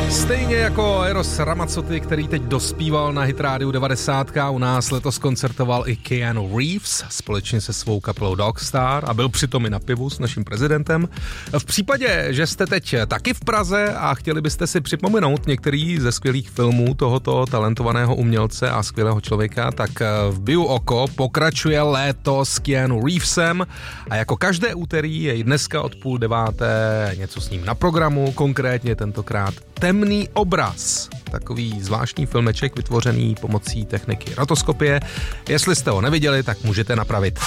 Stejně jako Eros Ramazzotti, který teď dospíval na Hit Rádiu 90, u nás letos koncertoval i Keanu Reeves společně se svou kapelou Dogstar a byl přitom i na pivu s naším prezidentem. V případě, že jste teď taky v Praze a chtěli byste si připomenout některý ze skvělých filmů tohoto talentovaného umělce a skvělého člověka, tak v Biju oko pokračuje léto s Keanu Reevesem a jako každé úterý je i dneska od 8:30 něco s ním na programu, konkrétně tentokrát Temný obraz. Takový zvláštní filmeček vytvořený pomocí techniky rotoskopie. Jestli jste ho neviděli, tak můžete napravit.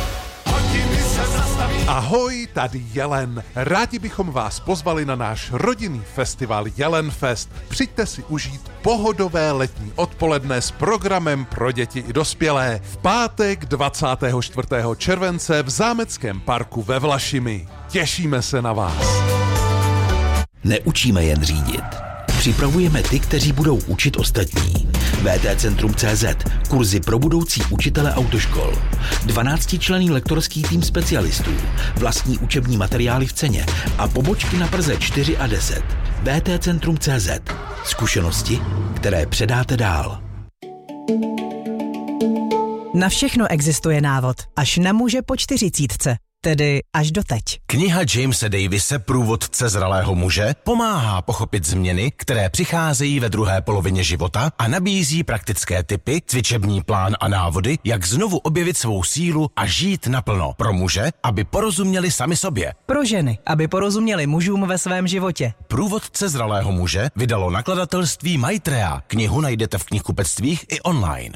Ahoj, tady Jelen. Rádi bychom vás pozvali na náš rodinný festival Jelenfest. Přijďte si užít pohodové letní odpoledne s programem pro děti i dospělé. V pátek 24. července v Zámeckém parku ve Vlašimi. Těšíme se na vás. Neučíme jen řídit. Připravujeme ty, kteří budou učit ostatní. VTCentrum.cz. Kurzy pro budoucí učitele autoškol. 12členný lektorský tým specialistů. Vlastní učební materiály v ceně. A pobočky na Praze 4 a 10. VTCentrum.cz. Zkušenosti, které předáte dál. Na všechno existuje návod. Až na muže po 40. Tedy až doteď. Kniha Jamese Davise Průvodce zralého muže pomáhá pochopit změny, které přicházejí ve druhé polovině života a nabízí praktické tipy, cvičební plán a návody, jak znovu objevit svou sílu a žít naplno. Pro muže, aby porozuměli sami sobě. Pro ženy, aby porozuměli mužům ve svém životě. Průvodce zralého muže vydalo nakladatelství Maitreya. Knihu najdete v knihkupectvích i online.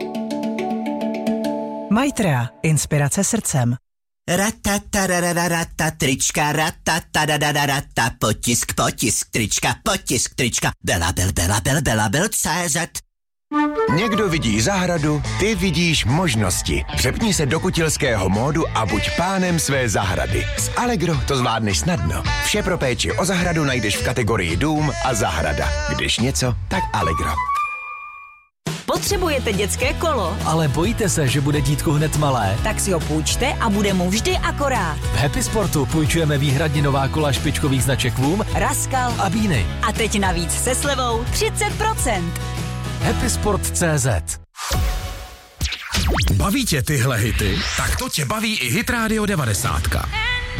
Maitreya. Inspirace srdcem. Ratatarararata, trička, ratatarararata, potisk, trička, Belabel, CZ. Někdo vidí zahradu, ty vidíš možnosti. Přepni se do kutilského módu a buď pánem své zahrady. S Allegro to zvládneš snadno. Vše pro péči o zahradu najdeš v kategorii dům a zahrada. Když něco, tak Allegro. Potřebujete dětské kolo? Ale bojíte se, že bude dítko hned malé? Tak si ho půjčte a bude mu vždy akorát. V Happy Sportu půjčujeme výhradně nová kola špičkových značek Voom, Rascal a Beany. A teď navíc se slevou 30%. Happysport.cz. Baví tě tyhle hity? Tak to tě baví i Hit Radio 90.